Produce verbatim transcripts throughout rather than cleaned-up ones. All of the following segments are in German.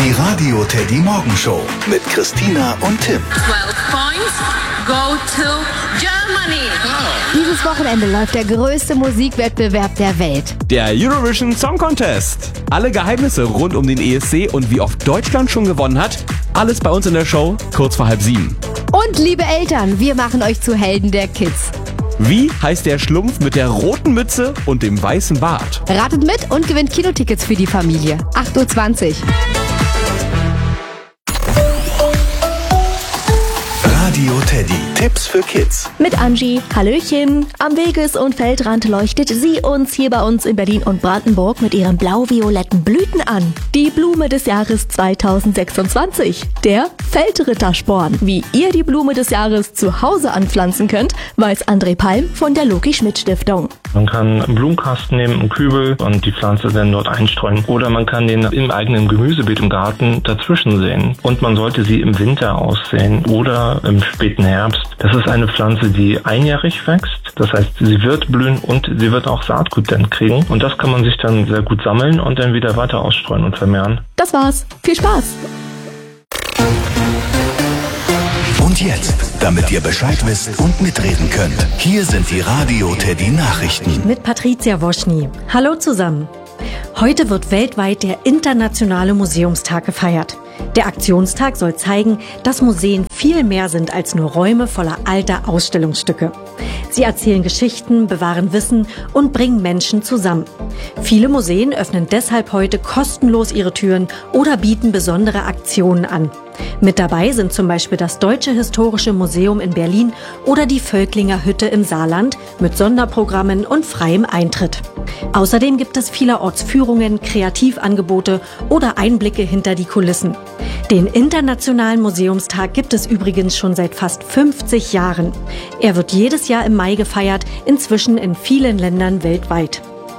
Die Radio Teddy Morgenshow mit Christina und Tim. zwölf points go to Germany. Dieses Wochenende läuft der größte Musikwettbewerb der Welt. Der Eurovision Song Contest. Alle Geheimnisse rund um den E S C und wie oft Deutschland schon gewonnen hat, alles bei uns in der Show, kurz vor halb sieben. Und liebe Eltern, wir machen euch zu Helden der Kids. Wie heißt der Schlumpf mit der roten Mütze und dem weißen Bart? Ratet mit und gewinnt Kinotickets für die Familie. acht Uhr zwanzig. Radio Teddy. Tipps für Kids. Mit Angie. Hallöchen. Am Weges- und Feldrand leuchtet sie uns hier bei uns in Berlin und Brandenburg mit ihren blau-violetten Blüten an. Die Blume des Jahres zweitausendsechsundzwanzig. Der Feldrittersporn. Wie ihr die Blume des Jahres zu Hause anpflanzen könnt, weiß André Palm von der Loki-Schmidt-Stiftung. Man kann einen Blumenkasten nehmen, einen Kübel und die Pflanze dann dort einstreuen. Oder man kann den im eigenen Gemüsebeet im Garten dazwischen säen. Und man sollte sie im Winter aussäen oder im späten Herbst. Das ist eine Pflanze, die einjährig wächst. Das heißt, sie wird blühen und sie wird auch Saatgut dann kriegen. Und das kann man sich dann sehr gut sammeln und dann wieder weiter ausstreuen und vermehren. Das war's. Viel Spaß! Und jetzt, damit ihr Bescheid wisst und mitreden könnt, hier sind die Radio Teddy Nachrichten. Mit Patricia Woschny. Hallo zusammen. Heute wird weltweit der Internationale Museumstag gefeiert. Der Aktionstag soll zeigen, dass Museen viel mehr sind als nur Räume voller alter Ausstellungsstücke. Sie erzählen Geschichten, bewahren Wissen und bringen Menschen zusammen. Viele Museen öffnen deshalb heute kostenlos ihre Türen oder bieten besondere Aktionen an. Mit dabei sind zum Beispiel das Deutsche Historische Museum in Berlin oder die Völklinger Hütte im Saarland mit Sonderprogrammen und freiem Eintritt. Außerdem gibt es vielerorts Führungen, Kreativangebote oder Einblicke hinter die Kulissen. Den Internationalen Museumstag gibt es übrigens schon seit fast fünfzig Jahren. Er wird jedes Jahr im Mai gefeiert, inzwischen in vielen Ländern weltweit.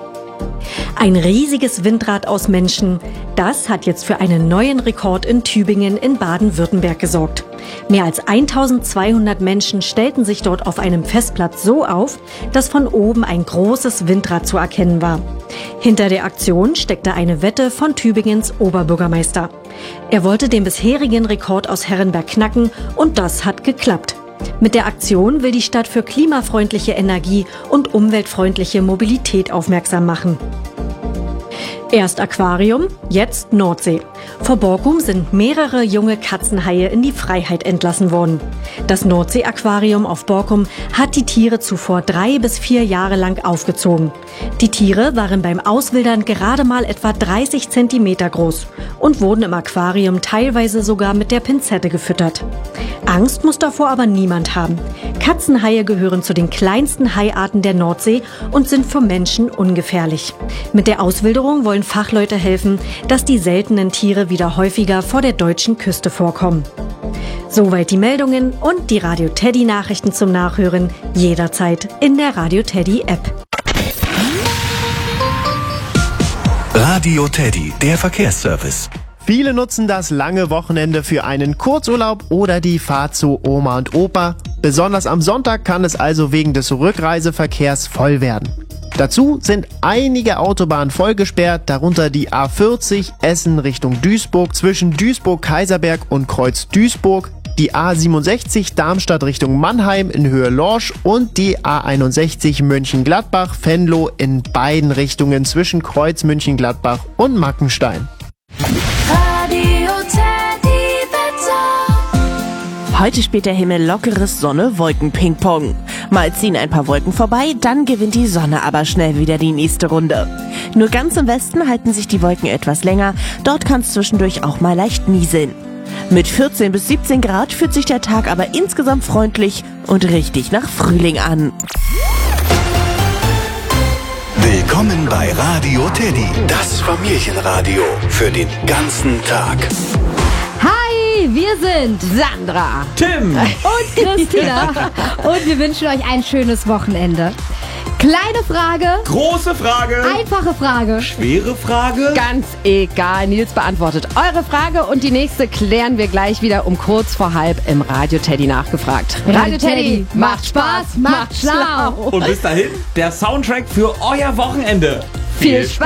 Ein riesiges Windrad aus Menschen, das hat jetzt für einen neuen Rekord in Tübingen in Baden-Württemberg gesorgt. Mehr als eintausendzweihundert Menschen stellten sich dort auf einem Festplatz so auf, dass von oben ein großes Windrad zu erkennen war. Hinter der Aktion steckte eine Wette von Tübingens Oberbürgermeister. Er wollte den bisherigen Rekord aus Herrenberg knacken und das hat geklappt. Mit der Aktion will die Stadt für klimafreundliche Energie und umweltfreundliche Mobilität aufmerksam machen. Erst Aquarium, jetzt Nordsee. Vor Borkum sind mehrere junge Katzenhaie in die Freiheit entlassen worden. Das Nordsee-Aquarium auf Borkum hat die Tiere zuvor drei bis vier Jahre lang aufgezogen. Die Tiere waren beim Auswildern gerade mal etwa dreißig Zentimeter groß und wurden im Aquarium teilweise sogar mit der Pinzette gefüttert. Angst muss davor aber niemand haben. Katzenhaie gehören zu den kleinsten Haiarten der Nordsee und sind für Menschen ungefährlich. Mit der Auswilderung wollen Fachleute helfen, dass die seltenen Tiere wieder häufiger vor der deutschen Küste vorkommen. Soweit die Meldungen und die Radio Teddy Nachrichten zum Nachhören jederzeit in der Radio Teddy App. Radio Teddy, der Verkehrsservice. Viele nutzen das lange Wochenende für einen Kurzurlaub oder die Fahrt zu Oma und Opa. Besonders am Sonntag kann es also wegen des Rückreiseverkehrs voll werden. Dazu sind einige Autobahnen voll gesperrt, darunter die A vierzig Essen Richtung Duisburg zwischen Duisburg-Kaiserberg und Kreuz Duisburg, die A siebenundsechzig Darmstadt Richtung Mannheim in Höhe Lorsch und die A einundsechzig Mönchengladbach-Venlo in beiden Richtungen zwischen Kreuz Mönchengladbach und Mackenstein. Heute spielt der Himmel lockeres Sonne-Wolken-Ping-Pong. Mal ziehen ein paar Wolken vorbei, dann gewinnt die Sonne aber schnell wieder die nächste Runde. Nur ganz im Westen halten sich die Wolken etwas länger, dort kann es zwischendurch auch mal leicht nieseln. Mit vierzehn bis siebzehn Grad fühlt sich der Tag aber insgesamt freundlich und richtig nach Frühling an. Willkommen bei Radio Teddy, das Familienradio für den ganzen Tag. Hi, wir sind Sandra, Tim und Christina und wir wünschen euch ein schönes Wochenende. Kleine Frage, große Frage, einfache Frage, schwere Frage. Ganz egal, Nils beantwortet eure Frage und die nächste klären wir gleich wieder um kurz vor halb im Radio Teddy nachgefragt. Radio Teddy, macht Spaß, macht schlau. Und bis dahin der Soundtrack für euer Wochenende. Viel Spaß!